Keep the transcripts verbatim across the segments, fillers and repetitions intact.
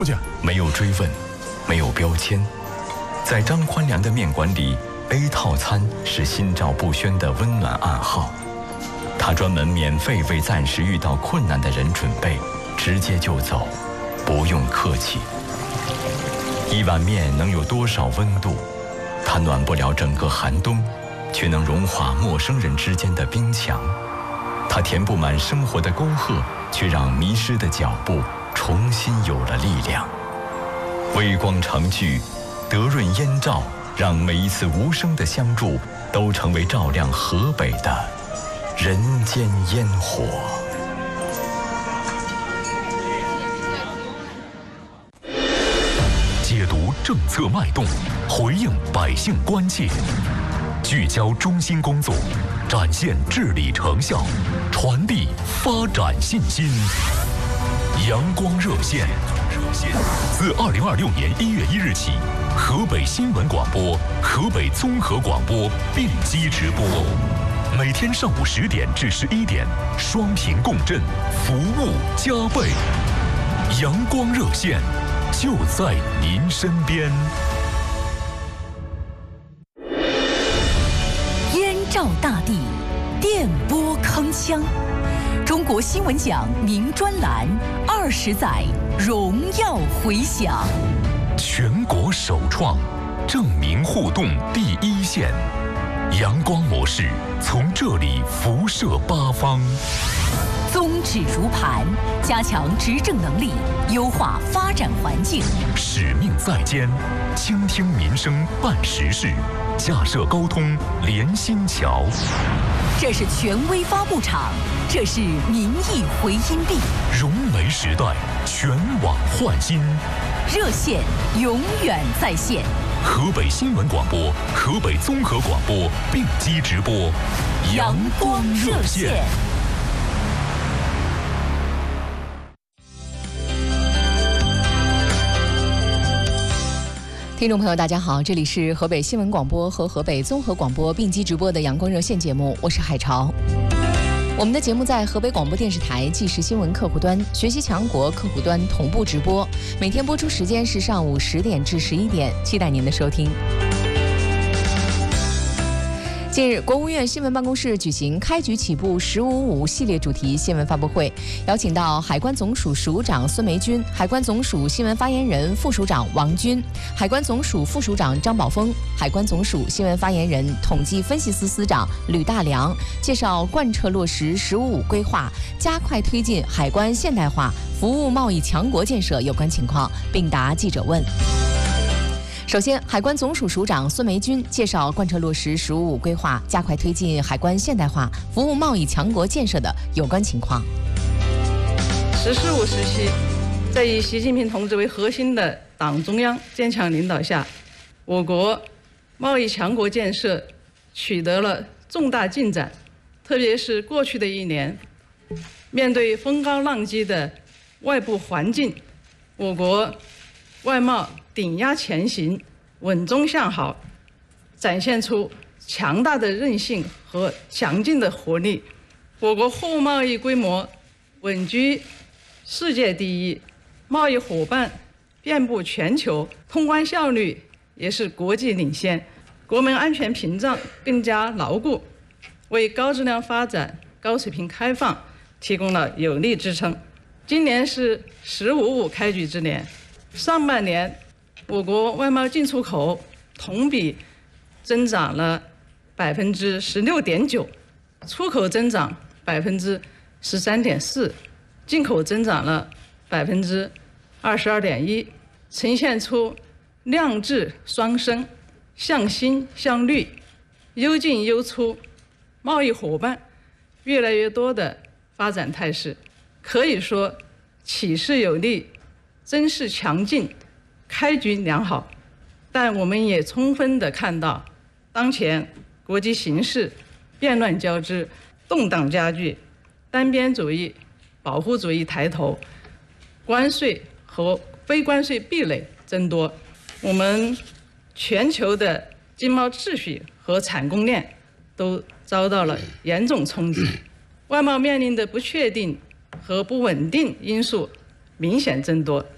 没有追问，没有标签，在张宽良的面馆里 ，A 套餐是心照不宣的温暖暗号。他专门免费为暂时遇到困难的人准备，直接就走，不用客气。一碗面能有多少温度？它暖不了整个寒冬，却能融化陌生人之间的冰墙。它填不满生活的沟壑，却让迷失的脚步重新有了力量。微光成炬，德润烟照，让每一次无声的相助都成为照亮河北的人间烟火。 解读政策脉动，回应百姓关切，聚焦中心工作，展现治理成效，传递发展信心。阳光热线，自二零二六年一月一日起，河北新闻广播、河北综合广播并机直播，每天上午十点至十一点，双频共振，服务加倍。阳光热线，就在您身边。 燕照大地，电波铿锵。中国新闻奖名专栏，二十载荣耀回响。 全国首创，证明互动第一线。阳光模式从这里辐射八方。 宗旨如磐，加强执政能力，优化发展环境。 使命在肩，倾听民生办实事，架设沟通连心桥。 这是权威发布场，这是民意回音壁。 融媒时代，全网焕新。 热线永远在线。 河北新闻广播、河北综合广播并机直播， 阳光热线。听众朋友，大家好，这里是河北新闻广播和河北综合广播并机直播的阳光热线节目，我是海潮。我们的节目在河北广播电视台即时新闻客户端、学习强国客户端同步直播，每天播出时间是上午十点至十一点，期待您的收听。近日，国务院新闻办公室举行开局起步十五五系列主题新闻发布会，邀请到海关总署署长孙梅军、海关总署新闻发言人、副署长王军、海关总署副署长张宝峰、海关总署新闻发言人、统计分析司司长吕大良，介绍贯彻落实十五五规划，加快推进海关现代化、服务贸易强国建设有关情况，并答记者问。首先，海关总署署长孙梅军介绍贯彻落实“十五五”规划，加快推进海关现代化、服务贸易强国建设的有关情况。 “十四五”时期，在以习近平同志为核心的党中央坚强领导下，我国贸易强国建设取得了重大进展。特别是过去的一年，面对风高浪急的外部环境，我国外贸顶压前行，稳中向好，展现出强大的韧性和强劲的活力。我国货物贸易规模稳居世界第一，贸易伙伴遍布全球，通关效率也是国际领先，国门安全屏障更加牢固，为高质量发展、高水平开放提供了有力支撑。今年是“十五五”开局之年，上半年我国外贸进出口同比增长了百分之十六点九，出口增长百分之十三点四，进口增长了百分之二十二点一，呈现出量质双升、向新向绿、优进优出、贸易伙伴越来越多的发展态势。可以说，起势有力，争势强劲，开局良好。但我们也充分地看到，当前国际形势变乱交织，动荡加剧，单边主义、保护主义抬头，关税和非关税壁垒增多，我们全球的经贸秩序和产供链都遭到了严重冲击，外贸面临的不确定和不稳定因素明显增多。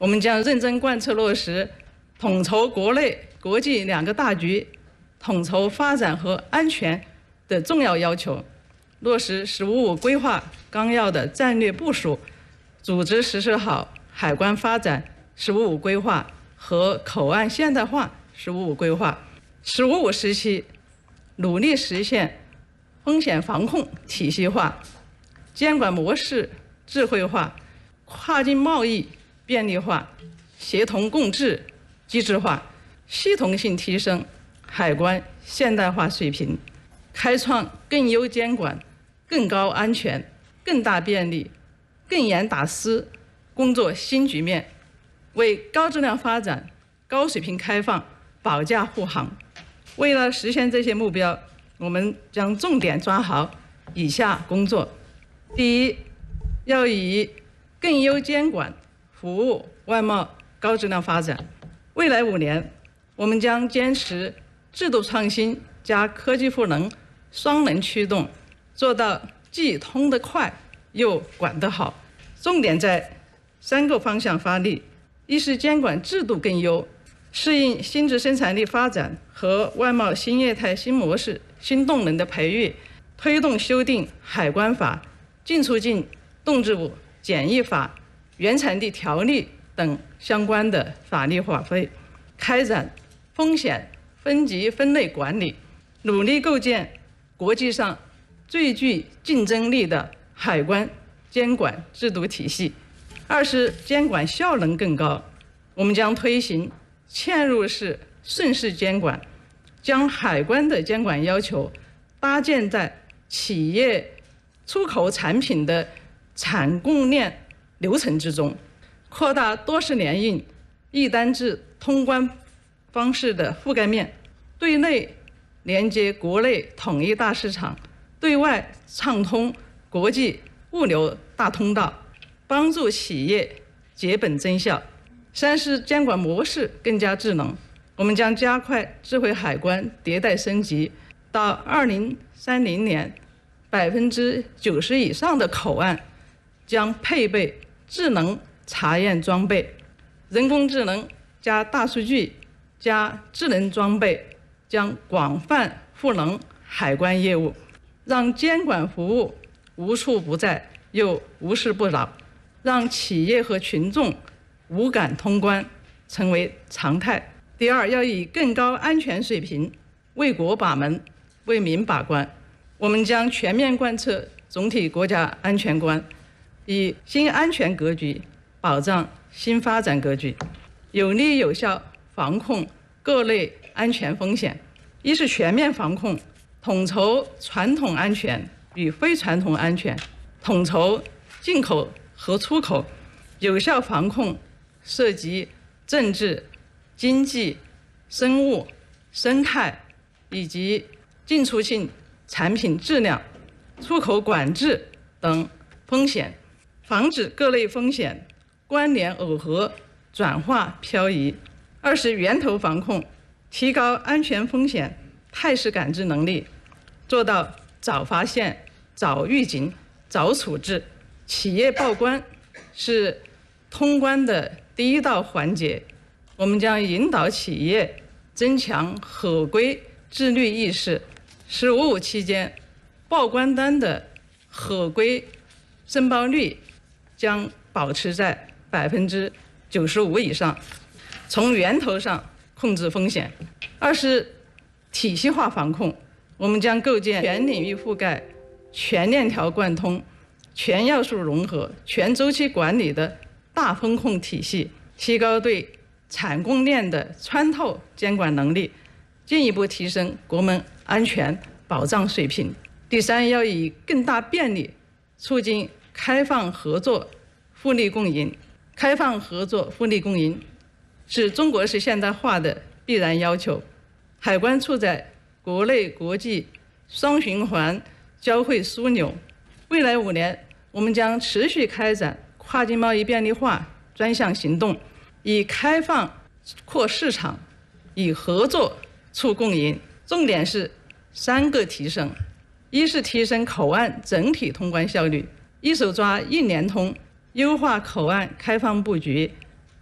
我们将认真贯彻落实统筹国内国际两个大局，统筹发展和安全的重要要求，落实“十五五”规划纲要的战略部署，组织实施好海关发展“十五五”规划和口岸现代化“十五五”规划。十五五时期，努力实现风险防控体系化、监管模式智慧化、跨境贸易便利化、协同共治机制化，系统性提升海关现代化水平，开创更优监管、更高安全、更大便利、更严打私工作新局面，为高质量发展、高水平开放保驾护航。为了实现这些目标，我们将重点抓好以下工作：第一，要以更优监管服务外贸高质量发展。未来五年，我们将坚持制度创新加科技赋能双能驱动，做到既通得快又管得好。重点在三个方向发力：一是监管制度更优，适应新质生产力发展和外贸新业态新模式新动能的培育，推动修订海关法、进出境动植物检疫法、原产地条例等相关的法律法规，开展风险分级分类管理，努力构建国际上最具竞争力的海关监管制度体系。二是监管效能更高，我们将推行嵌入式顺势监管，将海关的监管要求搭建在企业出口产品的产供链流程之中，扩大多式联运、一单制通关方式的覆盖面，对内连接国内统一大市场，对外畅通国际物流大通道，帮助企业结本增效。三是监管模式更加智能，我们将加快智慧海关迭代升级，到二零三零年，百分之九十以上的口岸将配备智能查验装备，人工智能加大数据加智能装备将广泛赋能海关业务，让监管服务无处不在又无事不扰，让企业和群众无感通关成为常态。第二，要以更高安全水平为国把门、为民把关。我们将全面贯彻总体国家安全观，以新安全格局保障新发展格局，有力有效防控各类安全风险。一是全面防控，统筹传统安全与非传统安全，统筹进口和出口，有效防控涉及政治、经济、生物、生态以及进出境产品质量、出口管制等风险，防止各类风险关联耦合、转化漂移。二是源头防控，提高安全风险态势感知能力，做到早发现、早预警、早处置。企业报关是通关的第一道环节，我们将引导企业增强合规自律意识。十五五期间，报关单的合规申报率将保持在百分之九十五以上，从源头上控制风险。二是体系化防控，我们将构建全领域覆盖、全链条贯通、全要素融合、全周期管理的大风控体系，提高对产供链的穿透监管能力，进一步提升国门安全保障水平。第三，要以更大便利促进开放合作互利共赢。开放合作互利共赢是中国式现代化的必然要求。海关处在国内国际双循环交汇枢纽，未来五年，我们将持续开展跨境贸易便利化专项行动，以开放扩市场，以合作促共赢。重点是三个提升：一是提升口岸整体通关效率，一手抓一联通，优化口岸开放布局，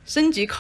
升级考